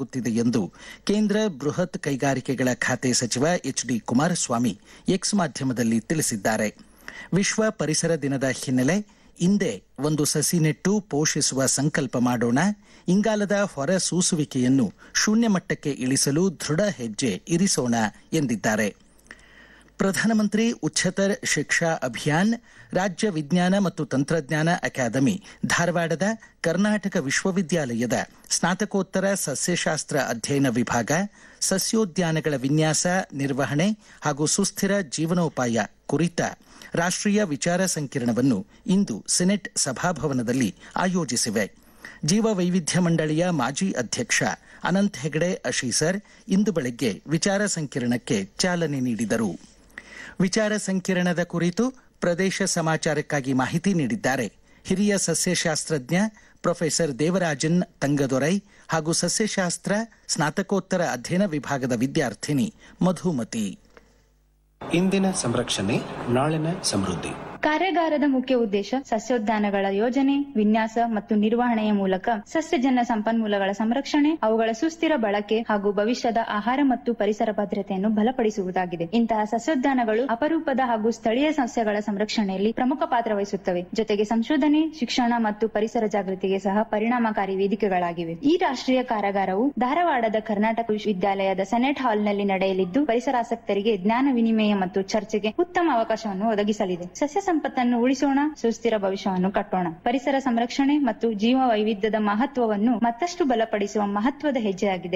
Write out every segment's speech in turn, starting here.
ಮಾಡಲಾಗುತ್ತಿದೆ ಎಂದು ಕೇಂದ್ರ ಬೃಹತ್ ಕೈಗಾರಿಕೆಗಳ ಖಾತೆ ಸಚಿವ ಎಚ್.ಡಿ. ಕುಮಾರಸ್ವಾಮಿ ಎಕ್ಸ್ ಮಾಧ್ಯಮದಲ್ಲಿ ತಿಳಿಸಿದ್ದಾರೆ. ವಿಶ್ವ ಪರಿಸರ ದಿನದ ಹಿನ್ನೆಲೆ ಇಂದೇ ಒಂದು ಸಸಿ ನೆಟ್ಟು ಪೋಷಿಸುವ ಸಂಕಲ್ಪ ಮಾಡೋಣ, ಇಂಗಾಲದ ಹೊರ ಸೂಸುವಿಕೆಯನ್ನು ಶೂನ್ಯ ಮಟ್ಟಕ್ಕೆ ಇಳಿಸಲು ದೃಢ ಹೆಜ್ಜೆ ಇರಿಸೋಣ ಎಂದಿದ್ದಾರೆ. ಪ್ರಧಾನಮಂತ್ರಿ ಉಚ್ಚತರ್ ಶಿಕ್ಷಾ ಅಭಿಯಾನ್ ರಾಜ್ಯ ವಿಜ್ಞಾನ ಮತ್ತು ತಂತ್ರಜ್ಞಾನ ಅಕಾಡೆಮಿ ಧಾರವಾಡದ ಕರ್ನಾಟಕ ವಿಶ್ವವಿದ್ಯಾಲಯದ ಸ್ನಾತಕೋತ್ತರ ಸಸ್ಯಶಾಸ್ತ್ರ ಅಧ್ಯಯನ ವಿಭಾಗ ಸಸ್ಯೋದ್ಯಾನಗಳ ವಿನ್ಯಾಸ, ನಿರ್ವಹಣೆ ಹಾಗೂ ಸುಸ್ಥಿರ ಜೀವನೋಪಾಯ ಕುರಿತ ರಾಷ್ಟ್ರೀಯ ವಿಚಾರ ಸಂಕಿರಣವನ್ನು ಇಂದು ಸೆನೆಟ್ ಸಭಾಭವನದಲ್ಲಿ ಆಯೋಜಿಸಿವೆ. ಜೀವ ವೈವಿಧ್ಯ ಮಂಡಳಿಯ ಮಾಜಿ ಅಧ್ಯಕ್ಷ ಅನಂತ್ ಹೆಗಡೆ ಅಶೀಸರ್ ಇಂದು ಬೆಳಗ್ಗೆ ವಿಚಾರ ಸಂಕಿರಣಕ್ಕೆ ಚಾಲನೆ ನೀಡಿದರು. ವಿಚಾರ ಸಂಕಿರಣದ ಕುರಿತು ಪ್ರದೇಶ ಸಮಾಚಾರಕ್ಕಾಗಿ ಮಾಹಿತಿ ನೀಡಿದ್ದಾರೆ ಹಿರಿಯ ಸಸ್ಯಶಾಸ್ತ್ರಜ್ಞ ಪ್ರೊಫೆಸರ್ ದೇವರಾಜನ್ ತಂಗದೊರೈ ಹಾಗೂ ಸಸ್ಯಶಾಸ್ತ್ರ ಸ್ನಾತಕೋತ್ತರ ಅಧ್ಯಯನ ವಿಭಾಗದ ವಿದ್ಯಾರ್ಥಿನಿ ಮಧುಮತಿ. ಇಂದಿನ ಸಂರಕ್ಷಣೆ ನಾಳಿನ ಸಮೃದ್ಧಿ. ಕಾರ್ಯಾಗಾರದ ಮುಖ್ಯ ಉದ್ದೇಶ ಸಸ್ಯೋದ್ಯಾನಗಳ ಯೋಜನೆ, ವಿನ್ಯಾಸ ಮತ್ತು ನಿರ್ವಹಣೆಯ ಮೂಲಕ ಸಸ್ಯಜನ್ಯ ಸಂಪನ್ಮೂಲಗಳ ಸಂರಕ್ಷಣೆ, ಅವುಗಳ ಸುಸ್ಥಿರ ಬಳಕೆ ಹಾಗೂ ಭವಿಷ್ಯದ ಆಹಾರ ಮತ್ತು ಪರಿಸರ ಭದ್ರತೆಯನ್ನು ಬಲಪಡಿಸುವುದಾಗಿದೆ. ಇಂತಹ ಸಸ್ಯೋದ್ಯಾನಗಳು ಅಪರೂಪದ ಹಾಗೂ ಸ್ಥಳೀಯ ಸಸ್ಯಗಳ ಸಂರಕ್ಷಣೆಯಲ್ಲಿ ಪ್ರಮುಖ ಪಾತ್ರ ವಹಿಸುತ್ತವೆ. ಜೊತೆಗೆ ಸಂಶೋಧನೆ, ಶಿಕ್ಷಣ ಮತ್ತು ಪರಿಸರ ಜಾಗೃತಿಗೆ ಸಹ ಪರಿಣಾಮಕಾರಿ ವೇದಿಕೆಗಳಾಗಿವೆ. ಈ ರಾಷ್ಟ್ರೀಯ ಕಾರ್ಯಾಗಾರವು ಧಾರವಾಡದ ಕರ್ನಾಟಕ ವಿಶ್ವವಿದ್ಯಾಲಯದ ಸೆನೆಟ್ ಹಾಲ್ನಲ್ಲಿ ನಡೆಯಲಿದ್ದು, ಪರಿಸರಾಸಕ್ತರಿಗೆ ಜ್ಞಾನ ವಿನಿಮಯ ಮತ್ತು ಚರ್ಚೆಗೆ ಉತ್ತಮ ಅವಕಾಶವನ್ನು ಒದಗಿಸಲಿದೆ. ಸಸ್ಯ ಸಂಪತ್ತನ್ನು ಉಳಿಸೋಣ, ಸುಸ್ಥಿರ ಭವಿಷ್ಯವನ್ನು ಕಟ್ಟೋಣ. ಪರಿಸರ ಸಂರಕ್ಷಣೆ ಮತ್ತು ಜೀವ ವೈವಿಧ್ಯದ ಮಹತ್ವವನ್ನು ಮತ್ತಷ್ಟು ಬಲಪಡಿಸುವ ಮಹತ್ವದ ಹೆಜ್ಜೆಯಾಗಿದೆ.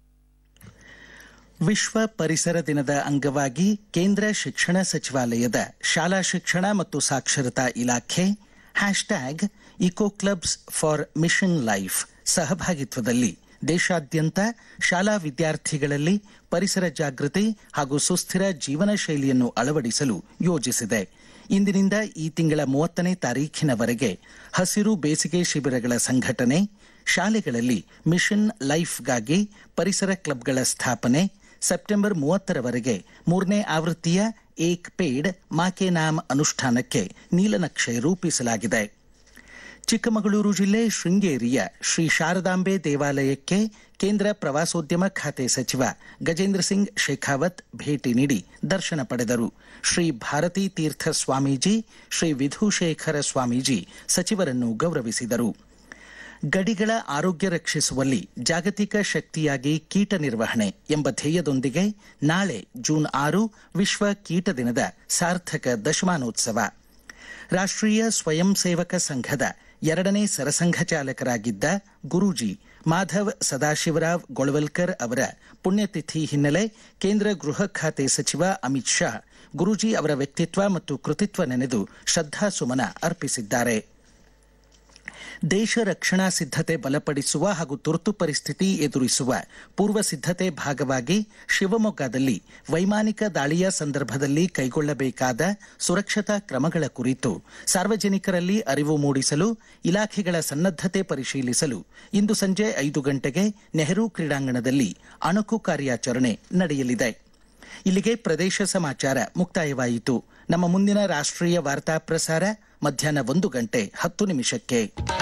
ವಿಶ್ವ ಪರಿಸರ ದಿನದ ಅಂಗವಾಗಿ ಕೇಂದ್ರ ಶಿಕ್ಷಣ ಸಚಿವಾಲಯದ ಶಾಲಾ ಶಿಕ್ಷಣ ಮತ್ತು ಸಾಕ್ಷರತಾ ಇಲಾಖೆ #eco clubs for mission life ಸಹಭಾಗಿತ್ವದಲ್ಲಿ ದೇಶಾದ್ಯಂತ ಶಾಲಾ ವಿದ್ಯಾರ್ಥಿಗಳಲ್ಲಿ ಪರಿಸರ ಜಾಗೃತಿ ಹಾಗೂ ಸುಸ್ಥಿರ ಜೀವನ ಶೈಲಿಯನ್ನು ಅಳವಡಿಸಲು ಯೋಜಿಸಿದೆ. ಇಂದಿನಿಂದ ಈ ತಿಂಗಳ 30ನೇ ತಾರೀಖಿನವರೆಗೆ ಹಸಿರು ಬೇಸಿಗೆ ಶಿಬಿರಗಳ ಸಂಘಟನೆ, ಶಾಲೆಗಳಲ್ಲಿ ಮಿಷನ್ ಲೈಫ್ಗಾಗಿ ಪರಿಸರ ಕ್ಲಬ್ಗಳ ಸ್ಥಾಪನೆ, ಸೆಪ್ಟೆಂಬರ್ 30ರವರೆಗೆ 3ನೇ ಆವೃತ್ತಿಯ ಏಕ್ ಪೇಡ್ ಮಾಕೆ ನಾಮ್ ಅನುಷ್ಠಾನಕ್ಕೆ ನೀಲನಕ್ಷೆ ರೂಪಿಸಲಾಗಿದೆ. ಚಿಕ್ಕಮಗಳೂರು ಜಿಲ್ಲೆ ಶೃಂಗೇರಿಯ ಶ್ರೀ ಶಾರದಾಂಬೆ ದೇವಾಲಯಕ್ಕೆ ಕೇಂದ್ರ ಪ್ರವಾಸೋದ್ಯಮ ಖಾತೆ ಸಚಿವ ಗಜೇಂದ್ರ ಸಿಂಗ್ ಶೇಖಾವತ್ ಭೇಟಿ ನೀಡಿ ದರ್ಶನ ಪಡೆದರು. ಶ್ರೀ ಭಾರತೀ ತೀರ್ಥ ಸ್ವಾಮೀಜಿ, ಶ್ರೀ ವಿಧುಶೇಖರ ಸ್ವಾಮೀಜಿ ಸಚಿವರನ್ನು ಗೌರವಿಸಿದರು. ಗಡಿಗಳ ಆರೋಗ್ಯ ರಕ್ಷಿಸುವಲ್ಲಿ ಜಾಗತಿಕ ಶಕ್ತಿಯಾಗಿ ಕೀಟ ನಿರ್ವಹಣೆ ಎಂಬ ಧ್ಯೇಯದೊಂದಿಗೆ ನಾಳೆ ಜೂನ್ 6 ವಿಶ್ವ ಕೀಟ ದಿನದ ಸಾರ್ಥಕ ದಶಮಾನೋತ್ಸವ. ರಾಷ್ಟ್ರೀಯ ಸ್ವಯಂ ಸೇವಕ ಸಂಘದ 2ನೇ ಸರಸಂಘ ಚಾಲಕರಾಗಿದ್ದ ಗುರೂಜಿ ಮಾಧವ್ ಸದಾಶಿವರಾವ್ ಗೊಳವಲ್ಕರ್ ಅವರ ಪುಣ್ಯತಿಥಿ ಹಿನ್ನೆಲೆ ಕೇಂದ್ರ ಗೃಹ ಖಾತೆ ಸಚಿವ ಅಮಿತ್ ಶಾ ಗುರೂಜಿ ಅವರ ವ್ಯಕ್ತಿತ್ವ ಮತ್ತು ಕೃತಿತ್ವ ನೆನೆದು ಶ್ರದ್ಧಾಸುಮನ ಅರ್ಪಿಸಿದ್ದಾರೆ. ದೇಶ ರಕ್ಷಣಾ ಸಿದ್ಧತೆ ಬಲಪಡಿಸುವ ಹಾಗೂ ತುರ್ತು ಪರಿಸ್ಥಿತಿ ಎದುರಿಸುವ ಪೂರ್ವ ಸಿದ್ಧತೆ ಭಾಗವಾಗಿ ಶಿವಮೊಗ್ಗದಲ್ಲಿ ವೈಮಾನಿಕ ದಾಳಿಯ ಸಂದರ್ಭದಲ್ಲಿ ಕೈಗೊಳ್ಳಬೇಕಾದ ಸುರಕ್ಷತಾ ಕ್ರಮಗಳ ಕುರಿತು ಸಾರ್ವಜನಿಕರಲ್ಲಿ ಅರಿವು ಮೂಡಿಸಲು ಇಲಾಖೆಗಳ ಸನ್ನದ್ಧತೆ ಪರಿಶೀಲಿಸಲು ಇಂದು ಸಂಜೆ 5 ಗಂಟೆಗೆ ನೆಹರು ಕ್ರೀಡಾಂಗಣದಲ್ಲಿ ಅಣುಕು ಕಾರ್ಯಾಚರಣೆ ನಡೆಯಲಿದೆ. ಇಲ್ಲಿಗೆ ಪ್ರದೇಶ ಸಮಾಚಾರ ಮುಕ್ತಾಯವಾಯಿತು. ನಮ್ಮ ಮುಂದಿನ ರಾಷ್ಟ್ರೀಯ ವಾರ್ತಾ ಪ್ರಸಾರ ಮಧ್ಯಾಹ್ನ 1:10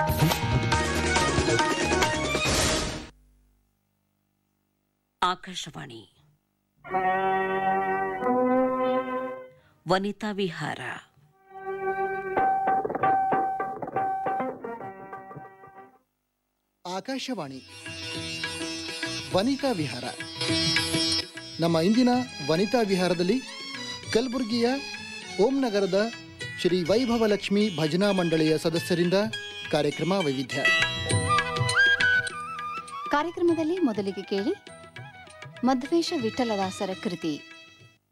ಆಕಾಶವಾಣಿ ವನಿತಾ ವಿಹಾರ. ಆಕಾಶವಾಣಿ ವನಿತಾ ವಿಹಾರ. ನಮ್ಮ ಇಂದಿನ ವನಿತಾ ವಿಹಾರದಲ್ಲಿ ಕಲಬುರಗಿಯ ಓಂ ನಗರದ ಶ್ರೀ ವೈಭವಲಕ್ಷ್ಮಿ ಭಜನಾ ಮಂಡಳಿಯ ಸದಸ್ಯರಿಂದ ಕಾರ್ಯಕ್ರಮ ವೈವಿಧ್ಯ. ಕಾರ್ಯಕ್ರಮದಲ್ಲಿ ಮೊದಲಿಗೆ ಕೇಳಿ ಮಧ್ವೇಶ ವಿಠಲದಾಸರ ಕೃತಿ